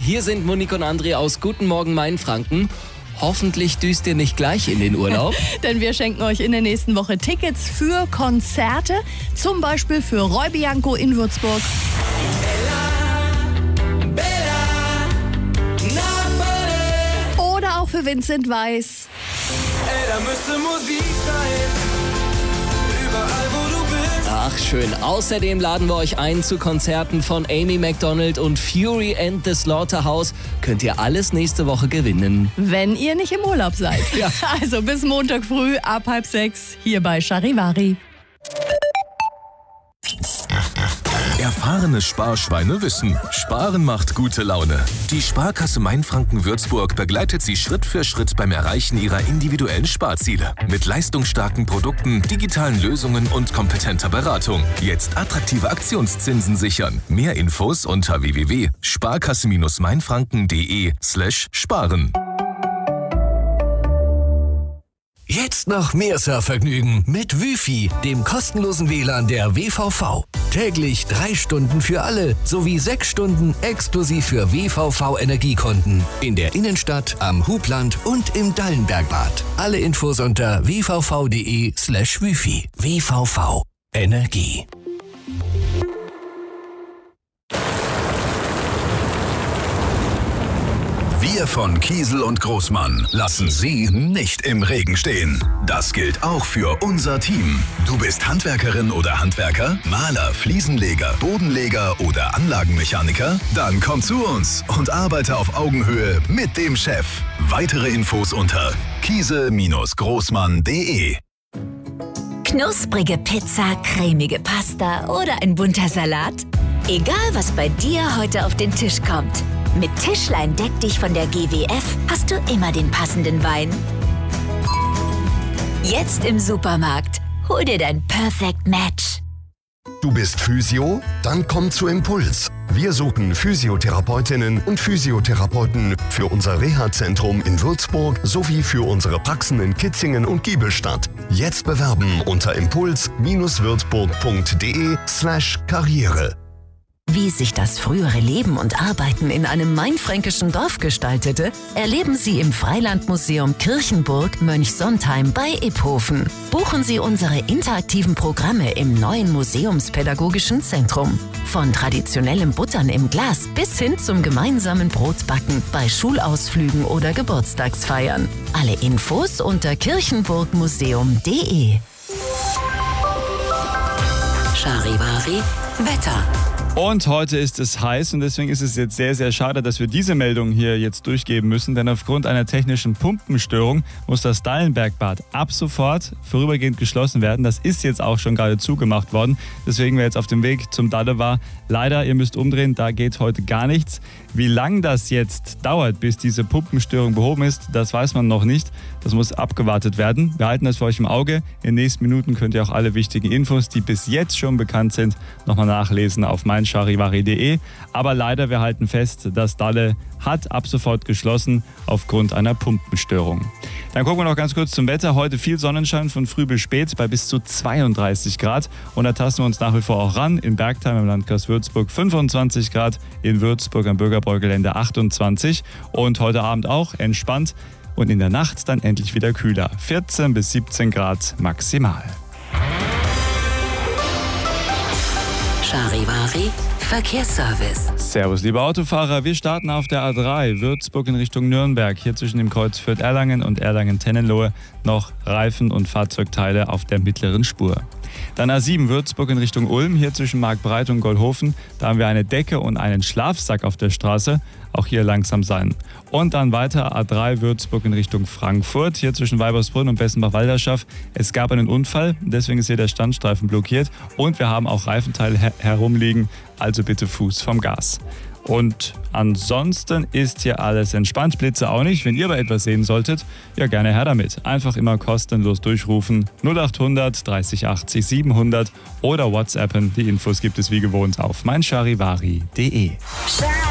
Hier sind Monique und André aus Guten Morgen Mainfranken. Hoffentlich düst ihr nicht gleich in den Urlaub. Denn wir schenken euch in der nächsten Woche Tickets für Konzerte. Zum Beispiel für Roy Bianco in Würzburg. Oder auch für Vincent Weiss. Da müsste Musik sein, überall wo du bist. Ach schön. Außerdem laden wir euch ein zu Konzerten von Amy Macdonald und Fury and the Slaughterhouse. Könnt ihr alles nächste Woche gewinnen. Wenn ihr nicht im Urlaub seid. Ja. Also bis Montag früh ab 5:30 hier bei Charivari. Erfahrene Sparschweine wissen, Sparen macht gute Laune. Die Sparkasse Mainfranken-Würzburg begleitet Sie Schritt für Schritt beim Erreichen Ihrer individuellen Sparziele. Mit leistungsstarken Produkten, digitalen Lösungen und kompetenter Beratung. Jetzt attraktive Aktionszinsen sichern. Mehr Infos unter www.sparkasse-mainfranken.de/sparen. Jetzt noch mehr Surfvergnügen mit Wi-Fi, dem kostenlosen WLAN der WVV. Täglich 3 Stunden für alle sowie 6 Stunden exklusiv für WVV-Energiekunden. In der Innenstadt, am Hubland und im Dallenbergbad. Alle Infos unter wvv.de/Wi-Fi. WVV Energie. Wir von Kiesel und Großmann lassen Sie nicht im Regen stehen. Das gilt auch für unser Team. Du bist Handwerkerin oder Handwerker, Maler, Fliesenleger, Bodenleger oder Anlagenmechaniker? Dann komm zu uns und arbeite auf Augenhöhe mit dem Chef. Weitere Infos unter kiesel-großmann.de. Knusprige Pizza, cremige Pasta oder ein bunter Salat? Egal, was bei dir heute auf den Tisch kommt. Mit Tischlein deck dich von der GWF hast du immer den passenden Wein. Jetzt im Supermarkt. Hol dir dein Perfect Match. Du bist Physio? Dann komm zu Impuls. Wir suchen Physiotherapeutinnen und Physiotherapeuten für unser Reha-Zentrum in Würzburg sowie für unsere Praxen in Kitzingen und Giebelstadt. Jetzt bewerben unter impuls-würzburg.de/Karriere. Wie sich das frühere Leben und Arbeiten in einem mainfränkischen Dorf gestaltete, erleben Sie im Freilandmuseum Kirchenburg Mönchsontheim bei Iphofen. Buchen Sie unsere interaktiven Programme im neuen Museumspädagogischen Zentrum. Von traditionellem Buttern im Glas bis hin zum gemeinsamen Brotbacken bei Schulausflügen oder Geburtstagsfeiern. Alle Infos unter kirchenburgmuseum.de. Charivari Wetter. Und heute ist es heiß und deswegen ist es jetzt sehr, sehr schade, dass wir diese Meldung hier jetzt durchgeben müssen, denn aufgrund einer technischen Pumpenstörung muss das Dallenbergbad ab sofort vorübergehend geschlossen werden. Das ist jetzt auch schon gerade zugemacht worden, deswegen wer jetzt auf dem Weg zum Dalle war, leider, ihr müsst umdrehen, da geht heute gar nichts. Wie lang das jetzt dauert, bis diese Pumpenstörung behoben ist, das weiß man noch nicht. Das muss abgewartet werden. Wir halten das für euch im Auge. In den nächsten Minuten könnt ihr auch alle wichtigen Infos, die bis jetzt schon bekannt sind, nochmal nachlesen auf meincharivari.de. Aber leider, wir halten fest, das Dalle hat ab sofort geschlossen aufgrund einer Pumpenstörung. Dann gucken wir noch ganz kurz zum Wetter. Heute viel Sonnenschein von früh bis spät bei bis zu 32 Grad. Und da tasten wir uns nach wie vor auch ran. In Bergtheim im Landkreis Würzburg 25 Grad, in Würzburg am Bürgerbräugelände 28. Und heute Abend auch entspannt. Und in der Nacht dann endlich wieder kühler. 14 bis 17 Grad maximal. Charivari Verkehrsservice. Servus, liebe Autofahrer. Wir starten auf der A3 Würzburg in Richtung Nürnberg. Hier zwischen dem Kreuz Fürth-Erlangen und Erlangen-Tennenlohe noch Reifen und Fahrzeugteile auf der mittleren Spur. Dann A7 Würzburg in Richtung Ulm, hier zwischen Marktbreit und Goldhofen. Da haben wir eine Decke und einen Schlafsack auf der Straße. Auch hier langsam sein. Und dann weiter A3 Würzburg in Richtung Frankfurt, hier zwischen Weibersbrunn und Bessenbach-Walderschaft. Es gab einen Unfall, deswegen ist hier der Standstreifen blockiert. Und wir haben auch Reifenteile herumliegen, also bitte Fuß vom Gas. Und ansonsten ist hier alles entspannt. Blitze auch nicht. Wenn ihr aber etwas sehen solltet, ja gerne her damit. Einfach immer kostenlos durchrufen. 0800 30 80 700 oder WhatsAppen. Die Infos gibt es wie gewohnt auf meincharivari.de.